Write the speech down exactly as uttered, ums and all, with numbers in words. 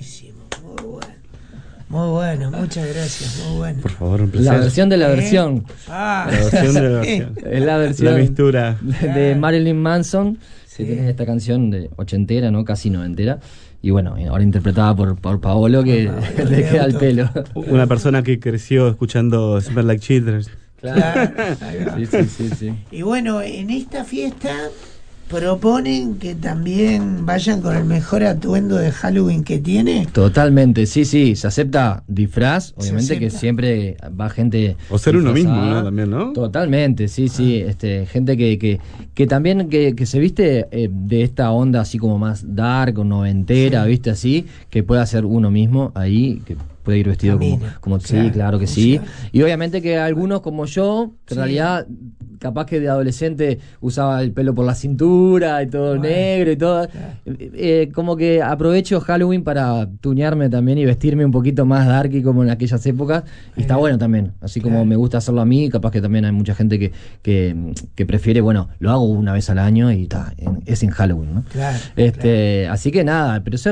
buenísimo, muy bueno. Muy bueno, muchas gracias, muy bueno. Por favor, un placer. La versión de la ¿Eh? versión. Ah, La versión de la versión. Es la versión La mistura. de, de Marilyn Manson, Sí. que tiene esta canción de ochentera, ¿no? Casi noventera. Y bueno, ahora interpretada por, por Paolo, que Por le queda el Paolo. pelo. Una persona que creció escuchando Smell Like Children. Claro. ahí va. Sí, sí, sí, sí. Y bueno, en esta fiesta proponen que también vayan con el mejor atuendo de Halloween que tiene. Totalmente, sí, sí, se acepta disfraz, obviamente que acepta. siempre va gente O ser uno mismo, disfrazada. ¿no? También, ¿no? Totalmente, sí, sí, este, gente que, que, que también que, que se viste eh, de esta onda así como más dark o noventera, Sí. viste así, que pueda ser uno mismo ahí, que puede ir vestido como, Camina, como claro, sí, claro que como sí. sea. Y obviamente que algunos como yo, que en Sí. realidad capaz que de adolescente usaba el pelo por la cintura y todo Bueno, negro y todo, claro. eh, eh, como que aprovecho Halloween para tunearme también y vestirme un poquito más darky como en aquellas épocas, y está Claro. bueno también, así como Claro. me gusta hacerlo a mí, capaz que también hay mucha gente que, que, que prefiere, bueno, lo hago una vez al año y ta, en- es en Halloween, ¿no? Claro, Este, así que nada, pero